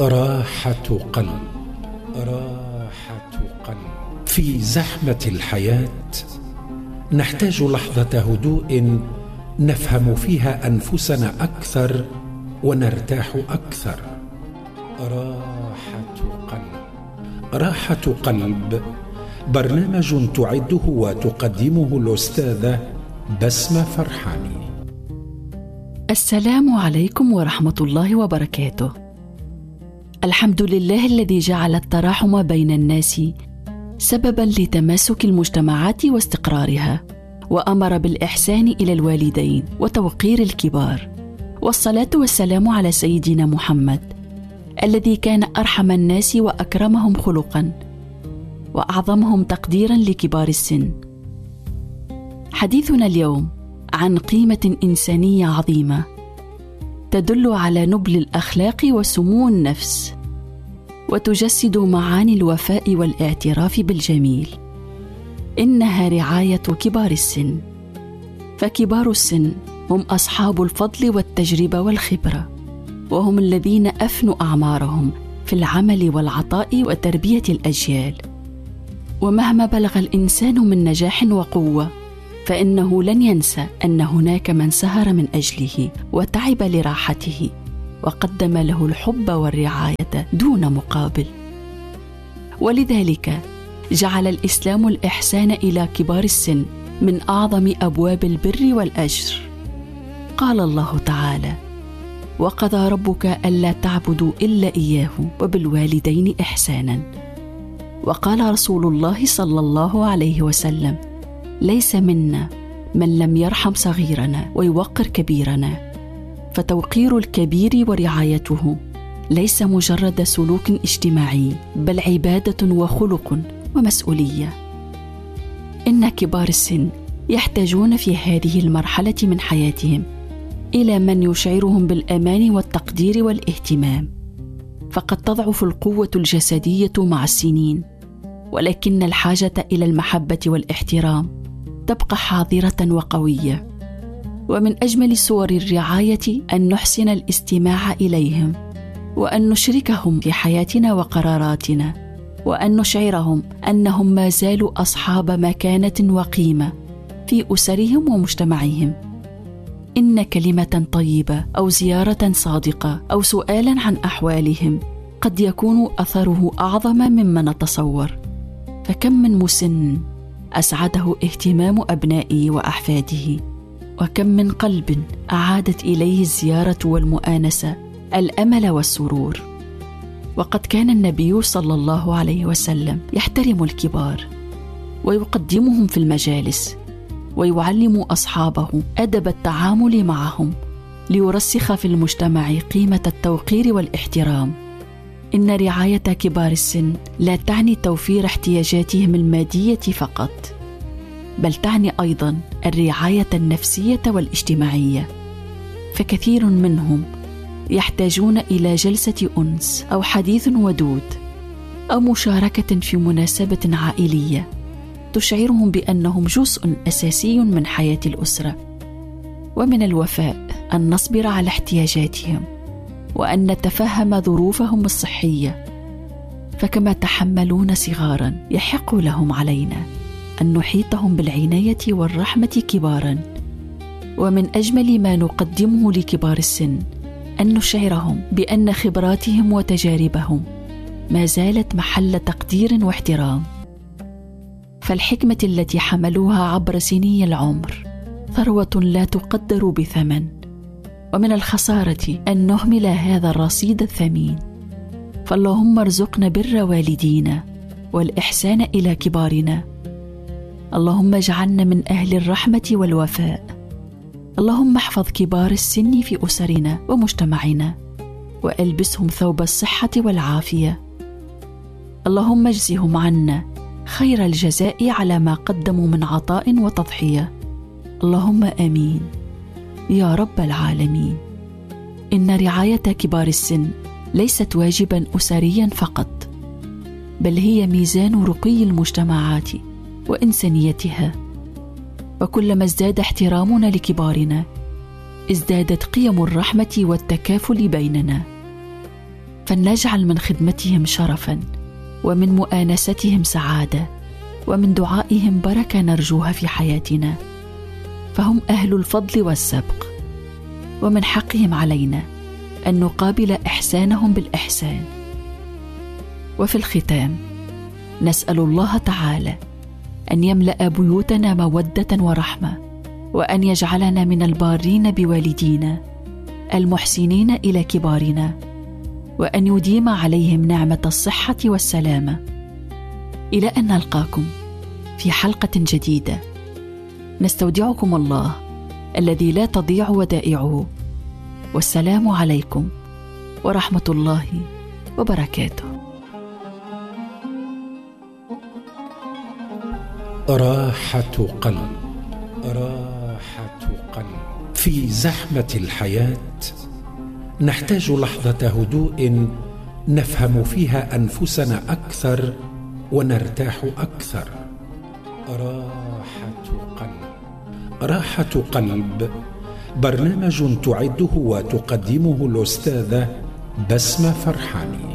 راحة قلب. في زحمة الحياة نحتاج لحظة هدوء نفهم فيها أنفسنا أكثر ونرتاح أكثر. راحة قلب برنامج تعده وتقدمه الأستاذة بسمة فرحاني. السلام عليكم ورحمة الله وبركاته. الحمد لله الذي جعل التراحم بين الناس سبباً لتماسك المجتمعات واستقرارها، وأمر بالإحسان إلى الوالدين وتوقير الكبار، والصلاة والسلام على سيدنا محمد الذي كان أرحم الناس وأكرمهم خلقاً وأعظمهم تقديراً لكبار السن. حديثنا اليوم عن قيمة إنسانية عظيمة تدل على نبل الأخلاق وسمو النفس، وتجسد معاني الوفاء والاعتراف بالجميل. إنها رعاية كبار السن، فكبار السن هم أصحاب الفضل والتجربة والخبرة، وهم الذين أفنوا أعمارهم في العمل والعطاء وتربية الأجيال. ومهما بلغ الإنسان من نجاح وقوة، فإنه لن ينسى أن هناك من سهر من أجله وتعب لراحته وقدم له الحب والرعاية دون مقابل. ولذلك جعل الإسلام الإحسان إلى كبار السن من أعظم أبواب البر والأجر. قال الله تعالى: وقضى ربك ألا تعبدوا إلا إياه وبالوالدين إحسانا. وقال رسول الله صلى الله عليه وسلم: ليس منا من لم يرحم صغيرنا ويوقر كبيرنا. فتوقير الكبير ورعايته ليس مجرد سلوك اجتماعي، بل عبادة وخلق ومسؤولية. إن كبار السن يحتاجون في هذه المرحلة من حياتهم إلى من يشعرهم بالأمان والتقدير والاهتمام، فقد تضعف القوة الجسدية مع السنين، ولكن الحاجة إلى المحبة والاحترام تبقى حاضرة وقوية. ومن أجمل صور الرعاية أن نحسن الاستماع إليهم، وأن نشركهم في حياتنا وقراراتنا، وأن نشعرهم أنهم ما زالوا أصحاب مكانة وقيمة في أسرهم ومجتمعهم. إن كلمة طيبة أو زيارة صادقة أو سؤالا عن أحوالهم قد يكون أثره أعظم مما نتصور. فكم من مسن أسعده اهتمام أبنائه وأحفاده، وكم من قلب أعادت إليه الزيارة والمؤانسة الأمل والسرور. وقد كان النبي صلى الله عليه وسلم يحترم الكبار ويقدمهم في المجالس، ويعلم أصحابه أدب التعامل معهم، ليرسخ في المجتمع قيمة التوقير والاحترام. إن رعاية كبار السن لا تعني توفير احتياجاتهم المادية فقط، بل تعني أيضاً الرعاية النفسية والاجتماعية. فكثير منهم يحتاجون إلى جلسة أنس أو حديث ودود أو مشاركة في مناسبة عائلية تشعرهم بأنهم جزء أساسي من حياة الأسرة. ومن الوفاء أن نصبر على احتياجاتهم، وأن نتفهم ظروفهم الصحية، فكما تحملون صغارا يحق لهم علينا أن نحيطهم بالعناية والرحمة كبارا. ومن أجمل ما نقدمه لكبار السن أن نشعرهم بأن خبراتهم وتجاربهم ما زالت محل تقدير واحترام. فالحكمة التي حملوها عبر سني العمر ثروة لا تقدر بثمن، ومن الخسارة أن نهمل هذا الرصيد الثمين. فاللهم ارزقنا بر والدينا والإحسان إلى كبارنا. اللهم اجعلنا من أهل الرحمة والوفاء. اللهم احفظ كبار السن في أسرنا ومجتمعنا، وألبسهم ثوب الصحة والعافية. اللهم اجزهم عنا خير الجزاء على ما قدموا من عطاء وتضحية. اللهم آمين يا رب العالمين. إن رعاية كبار السن ليست واجبا أسريا فقط، بل هي ميزان رقي المجتمعات وإنسانيتها. وكلما ازداد احترامنا لكبارنا ازدادت قيم الرحمة والتكافل بيننا. فلنجعل من خدمتهم شرفا، ومن مؤانستهم سعادة، ومن دعائهم بركة نرجوها في حياتنا، فهم أهل الفضل والسبق، ومن حقهم علينا أن نقابل إحسانهم بالإحسان. وفي الختام نسأل الله تعالى أن يملأ بيوتنا مودة ورحمة، وأن يجعلنا من البارين بوالدينا المحسنين إلى كبارنا، وأن يديم عليهم نعمة الصحة والسلامة. إلى أن نلقاكم في حلقة جديدة، نستودعكم الله الذي لا تضيع ودائعه، والسلام عليكم ورحمة الله وبركاته. راحة قلب، راحة قلب. في زحمة الحياة نحتاج لحظة هدوء نفهم فيها أنفسنا أكثر ونرتاح أكثر. راحة قلب. راحة قلب برنامج تعده وتقدمه الأستاذة بسمة فرحاني.